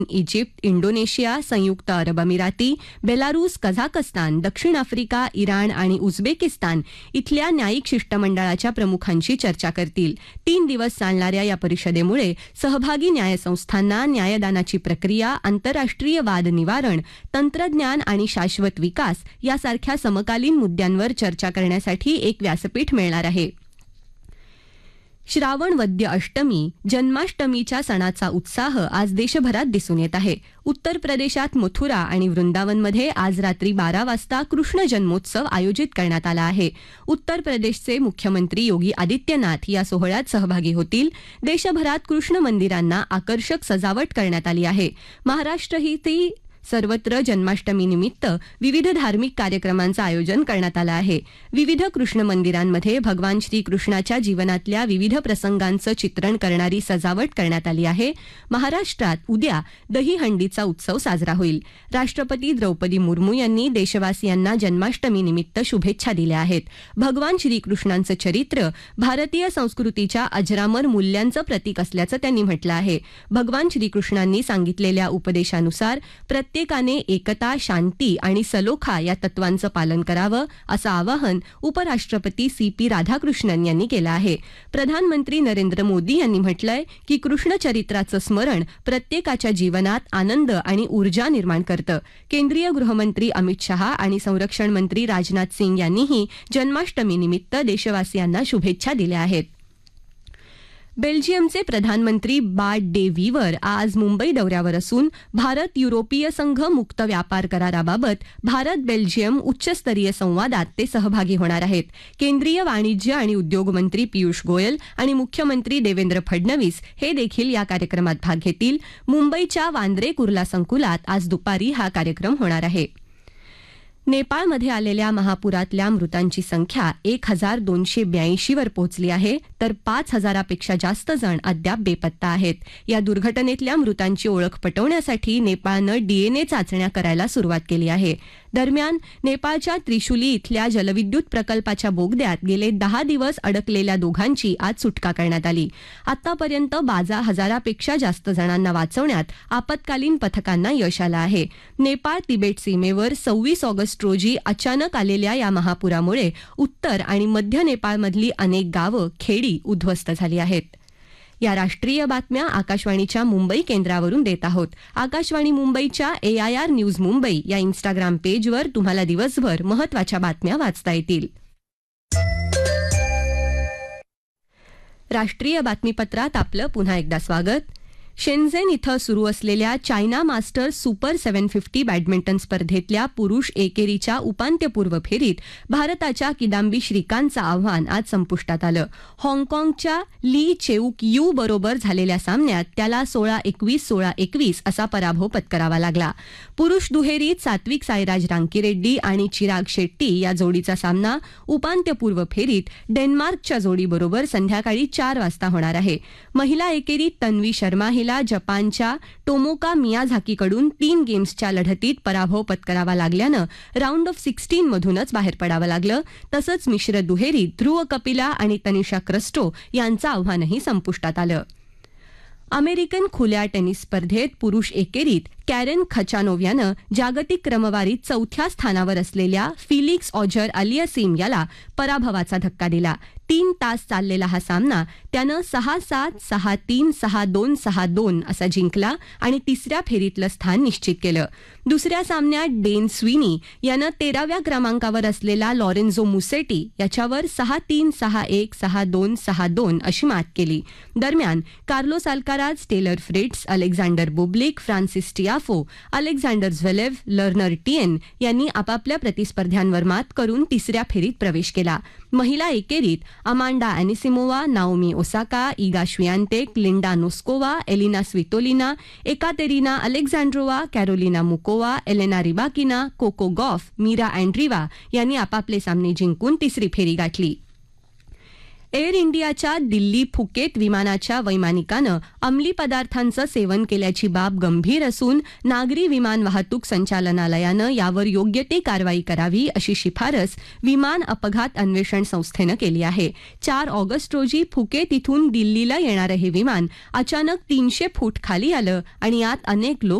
Egypt, Indonesia, संयुक्त अरब अमिराती, Belarus, Kazakhstan, दक्षिण Africa, Iran आणि उझबेकिस्तान इथल्या न्यायिक शिष्टमंडळाच्या प्रमुखांशी चर्चा करतील. 3 दिवस चालणाऱ्या या परिषदेमुळे सहभागी न्यायसंस्थांना न्यायदानाची प्रक्रिया, आंतरराष्ट्रीय वाद निवारण, तंत्रज्ञान आणि शाश्वत विकास यासारख्या समकालीन मुद्द्यांवर चर्चा करण्यासाठी एक व्यासपीठ मिळणार आहे. श्रावण वद्य अष्टमी, जन्माष्टमीच्या सणाचा उत्साह आज देशभरात दिसून येत आहे. उत्तर प्रदेशात मथुरा आणि वृंदावनमध्ये आज रात्री 12 वाजता कृष्ण जन्मोत्सव आयोजित करण्यात आला आहे. उत्तर प्रदेशचे मुख्यमंत्री योगी आदित्यनाथ या सोहळ्यात सहभागी होतील. देशभरात कृष्ण मंदिरांना आकर्षक सजावट करण्यात आली आहे. महाराष्ट्रातही सर्वत्र जन्माष्टमीनिमित्त विविध धार्मिक कार्यक्रमांचं आयोजन करण्यात आलं आहे. विविध कृष्ण मंदिरांमध्ये भगवान श्रीकृष्णाच्या जीवनातल्या विविध प्रसंगांचं चित्रण करणारी सजावट करण्यात आली आहे. महाराष्ट्रात उद्या दहीहंडीचा उत्सव साजरा होईल. राष्ट्रपती द्रौपदी मुर्मू यांनी देशवासियांना जन्माष्टमीनिमित्त शुभेच्छा दिल्या आहेत. भगवान श्रीकृष्णांचं चरित्र भारतीय संस्कृतीच्या अजरामर मूल्यांचं प्रतीक असल्याचं त्यांनी म्हटलं आहे. भगवान श्रीकृष्णांनी सांगितलेल्या उपदेशानुसार प्रत्येकाने एकता, शांती आणि सलोखा या तत्वांचं पालन करावं असं आवाहन उपराष्ट्रपती CP राधाकृष्णन यांनी केलं आहे. प्रधानमंत्री नरेंद्र मोदी यांनी म्हटलंय की कृष्ण चरित्राचं स्मरण प्रत्येकाच्या जीवनात आनंद आणि ऊर्जा निर्माण करतं. केंद्रीय गृहमंत्री अमित शहा आणि संरक्षण मंत्री राजनाथ सिंग यांनीही जन्माष्टमीनिमित्त देशवासियांना शुभेच्छा दिल्या आहेत. बेल्जियमचे प्रधानमंत्री बार्ट डे वीवर आज मुंबई दौऱ्यावर असून भारत युरोपीय संघ मुक्त व्यापार कराराबाबत भारत बेल्जियम उच्चस्तरीय संवादात ते सहभागी होणार आहेत. केंद्रीय वाणिज्य आणि उद्योग मंत्री पियुष गोयल आणि मुख्यमंत्री देवेंद्र फडणवीस हे देखील या कार्यक्रमात भाग घेतील. मुंबईच्या वांद्रे कुर्ला संकुलात आज दुपारी हा कार्यक्रम होणार आहे. नेपाळमध्ये आलेल्या महापुरातल्या मृतांची संख्या 1282 वर पोहोचली आहे, तर 5000पेक्षा जास्त जण अद्याप बेपत्ता आहेत. या दुर्घटनेतल्या मृतांची ओळख पटवण्यासाठी नेपाळनं DNA चाचण्या करायला सुरुवात केली आहे. दरम्यान नेपाळच्या त्रिशुली इथल्या जलविद्युत प्रकल्पाच्या बोगद्यात गेले 10 दिवस अडकलेल्या दोघांची आज सुटका करण्यात आली. आतापर्यंत 12,000पेक्षा जास्त जणांना वाचवण्यात आपत्कालीन पथकांना यश आलं आहे. नेपाळ तिबेट सीमेवर 26 ऑगस्ट रोजी अचानक आलेल्या या महापुरामुळे उत्तर आणि मध्य नेपाळमधली अनेक गावं, खेडी उद्ध्वस्त झाली आहेत. या राष्ट्रीय बातम्या आकाशवाणीच्या मुंबई केंद्रावरून देत आहोत. आकाशवाणी मुंबईच्या AIR न्यूज मुंबई या इंस्टाग्राम पेजवर तुम्हाला दिवसभर महत्त्वाच्या बातम्या वाचता येतील. राष्ट्रीय बातमीपत्रात आपलं पुन्हा एकदा स्वागत. शेन्झेन इथं सुरू असलेल्या चायना मास्टर्स सुपर 750 बॅडमिंटन स्पर्धेतल्या पुरुष एकेरीच्या उपांत्यपूर्व फेरीत भारताच्या किदांबी श्रीकांतचं आव्हान आज संपुष्टात आलं. हाँगकाँगच्या ली चेऊक यू बरोबर झालेल्या सामन्यात त्याला 16-21, 16-21 असा पराभव पत्करावा लागला. पुरुष दुहेरीत सात्विक साईराज रांकीरेड्डी आणि चिराग शेट्टी या जोडीचा सामना उपांत्यपूर्व फेरीत डेन्मार्कच्या जोडीबरोबर संध्याकाळी 4 वाजता होणार आहे. महिला एकेरीत तन्वी शर्मा हिला जपानच्या टोमोका मियाझाकीकडून 3 गेम्सच्या लढतीत पराभव पत्करावा लागल्यानं राऊंड ऑफ 16 मधूनच बाहेर पडावं लागलं. तसंच मिश्र दुहेरीत ध्रुव कपिला आणि तनिषा क्रस्टो यांचं आव्हानही संपुष्टात आलं. अमेरिकन खुल्या टेनिस स्पर्धेत पुरुष एकेरीत कॅरेन खचानोव यानं जागतिक क्रमवारीत 4थ्या स्थानावर असलेल्या फिलिक्स ऑजर अलियासीम याला पराभवाचा धक्का दिला. 3 तास चाललेला हा सामना त्यानं 6-7, 6-3, 6-2, 6-2 असा जिंकला आणि तिसऱ्या फेरीतलं स्थान निश्चित केलं. दुसऱ्या सामन्यात डेन स्विनी यानं 13व्या क्रमांकावर असलेला लॉरेन्झो मुसेटी याच्यावर 6-3, 6-1, 6-2, 6-2 अशी मात केली. दरम्यान Carlos Alcaraz, teller फ्रिट्स, Alexander Bublik, Francis Tiafoe, Alexander झ्वेलेव, learner TN यांनी आपापल्या प्रतिस्पर्ध्यांवर मात करून तिसऱ्या फेरीत प्रवेश केला. महिला एकेरीत Amanda अॅनिसिमोवा, Naomi Osaka, Eega श्वियातेक, Linda Noskova, Elina Svitolina, Ekaterina अलेक्झांड्रोवा, Carolina मुकोवा, Elena Rybakina, Coco Gauff, Mira अँड्रीवा यांनी आपापले सामने जिंकून तिसरी फेरी गाठली. एअर इंडियाच्या दिल्ली फुकेत विमानाच्या वैमानिकानं अंमली पदार्थांचं सेवन केल्याची बाब गंभीर असून नागरी विमान वाहतूक संचालनालयानं यावर योग्य ती कारवाई करावी अशी शिफारस विमान अपघात अन्वेषण संस्थेनं केली आहे. 4 ऑगस्ट रोजी फुकेत इथून दिल्लीला येणारं हे विमान अचानक 300 फूट खाली आलं आणि यात अनेक लोक